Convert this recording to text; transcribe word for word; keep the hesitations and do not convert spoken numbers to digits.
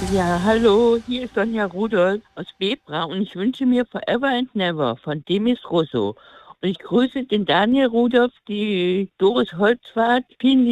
Ja, hallo, hier ist Sonja Rudolph aus Bebra und ich wünsche mir Forever and Never von Demis Russo. Und ich grüße den Daniel Rudolph, die Doris Holzwart. Vielen